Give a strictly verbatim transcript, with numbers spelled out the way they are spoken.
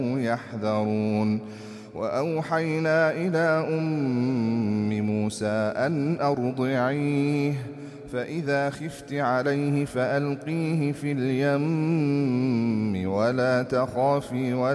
يحذرون. وأوحينا إلى أم موسى أن أرضعيه فإذا خفت عليه فألقيه في اليم ولا تخافي